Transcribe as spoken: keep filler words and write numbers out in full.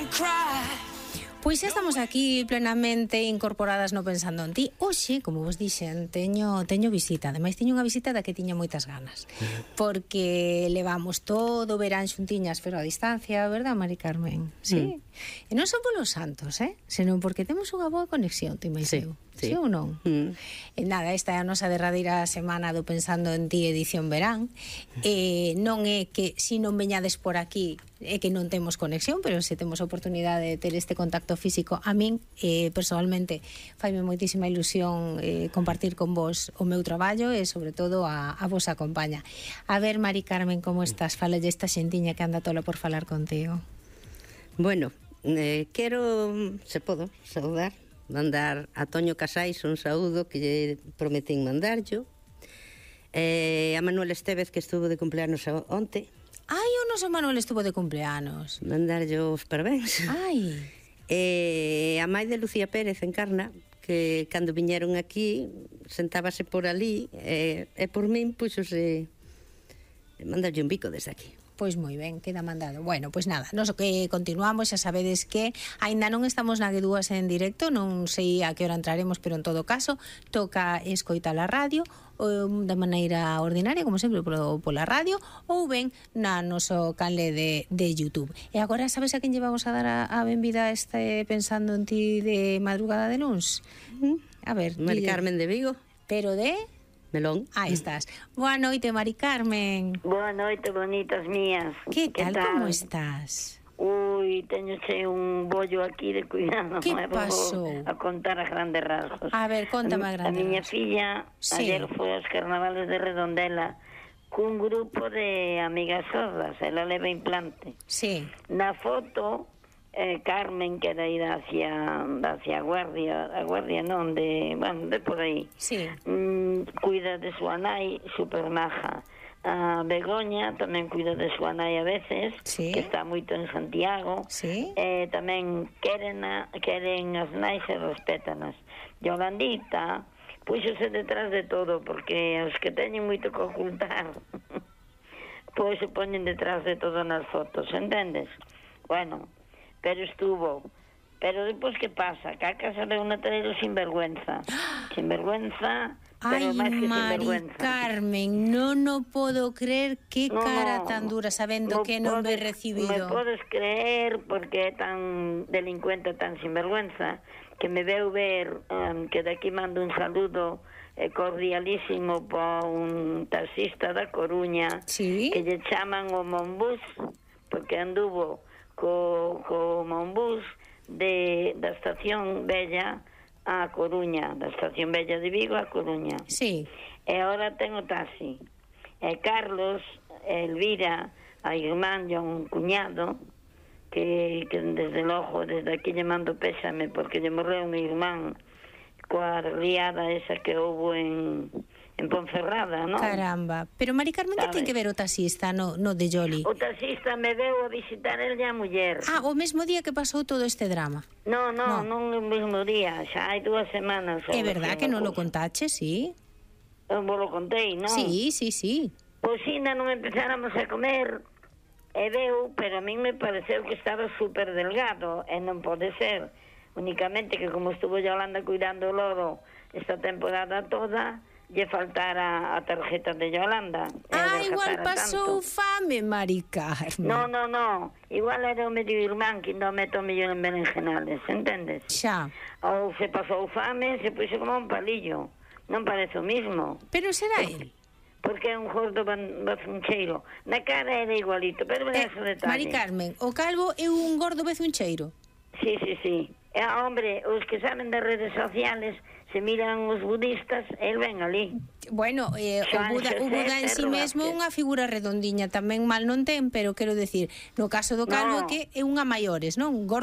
Pois xa estamos aquí plenamente incorporadas no Pensando en Ti. Hoxe, como vos dixen, teño, teño visita. Ademais, teño unha visita da que tiña moitas ganas. Porque levamos todo o verán xuntiñas, pero a distancia, verdad, Mari Carmen? Sí. Mm. E non son polos santos, eh? Senón porque temos unha boa conexión, ti máis eu. Sí. Sí ou non? Mm. E nada, esta é a nosa derradeira semana do Pensando en Ti edición verán. E non é que si non veñades por aquí é que non temos conexión, pero se temos a oportunidade de ter este contacto físico, a min eh, personalmente faime moitísima ilusión eh, compartir con vos o meu traballo e sobre todo a, a vos acompaña. A ver, Mari Carmen, como estás? Falalle esta xentiña que anda tola por falar contigo. Bueno, eh, quero, se podo, saudar, mandar a Toño Casais un saúdo que lle prometín mandarllo, eh, a Manuel Estevez, que estuvo de cumpleanos onte. Ai, o noso Manuel estuvo de cumpleanos. Mandarlle os parabéns. Ai. E a mãe de Lucía Pérez Encarna, que cando viñeron aquí sentábase por ali e, e por min puxose mandarlle un bico desde aquí. Pois moi ben, queda mandado. Bueno, pois nada, nos que continuamos, xa sabedes que aínda non estamos na G dúas en directo, non sei a que hora entraremos, pero en todo caso toca escoitar a radio ou de maneira ordinaria, como sempre, pola radio, ou ben na noso canle de, de YouTube. E agora sabes a quen llevamos a dar a, a benvida a este Pensando en Ti de madrugada de luns? A ver, Mari Carmen de Vigo. Pero de... Melón. Aí estás. Boa noite, Mari Carmen. Boa noite, bonitas mías. Que tal, tal? Como estás? Ui, teño che un bollo aquí de cuidado. Que pasou? A contar a grandes rasgos. A ver, contame a grandes rasgos. A miña filla, sí, ayer foi aos carnavales de Redondela cun grupo de amigas sordas. Ela leva implante. Sí. Na foto... Eh, Carmen, que era ir hacia, hacia a Guardia, a Guardia non, de, bueno, de por aí. Sí. Mm, cuida de súa nai, super maja. A Begoña tamén cuida de súa nai a veces, sí, que está moito en Santiago. Sí. Eh, tamén queren, a, queren as nais e respétanas. Yolandita, puxose detrás de todo, porque os que teñen moito que ocultar, pois se poñen detrás de todo nas fotos, entendes? Bueno... pero estuvo. Pero depois que pasa? Caca sale un atarelo sin vergüenza. Sin vergüenza, pero Ay, máis que Mari sin vergüenza. Carmen, non no podo creer que no, cara no, tan dura sabendo no que non podes, ve recibido. Me podes creer porque é tan delincuente, tan sin vergüenza, que me veu ver, um, que daqui mando un saludo eh, cordialísimo para un taxista da Coruña, sí, que lle chaman o Monbús, porque anduvo co, co Monbús de, da estación Bella a Coruña, da estación Bella de Vigo a Coruña. Sí. E agora tengo taxi. E Carlos, Elvira, a irmán e un cuñado, que, que desde logo, desde aquí lle mando pésame, porque lle morreu un irmán coa riada esa que houve en... en Ponferrada, non? Caramba, pero Mari Carmen, que ten que ver o taxista no, no de Joli? O taxista me veu a visitar el e a muller. Ah, o mesmo día que pasou todo este drama? No, no, no. non o mesmo día, xa hai dúas semanas. É verdad que non lo contache, sí? Eu vos lo contei, non? Sí, sí, sí. Pois ainda non empezáramos a comer, e veu, pero a min me pareceu que estaba super delgado, e non pode ser. Únicamente que como estuvo Yolanda cuidando o loro esta temporada toda, lle faltara a tarjeta de Yolanda. Ah, igual pasou tanto fame, Mari Carmen. No, no, no. Igual era o medio irmán que non meto mellor en berenjenales, entendes? Xa. Ou se pasou fame, se puxo como un palillo. Non parece o mismo. Pero será él? Porque é un gordo bezuncheiro. Na cara era igualito, pero eh, eso detalle. Mari Carmen, o calvo é un gordo bezuncheiro? Sí, sí, sí. E, hombre, os que saben das redes sociales, se miran os budistas, el ven ali. Bueno, eh, o Buda, o Buda en si sí mesmo é unha figura redondiña, tamén mal non ten, pero quero decir, no caso do calvo, no, que é unha maiores, non? Gordo